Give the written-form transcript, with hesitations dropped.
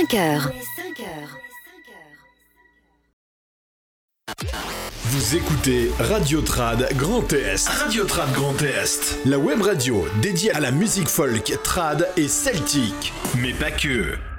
5 heures. Vous écoutez Radio Trad Grand Est. Radio Trad Grand Est. La web radio dédiée à la musique folk, trad et celtique. Mais pas que.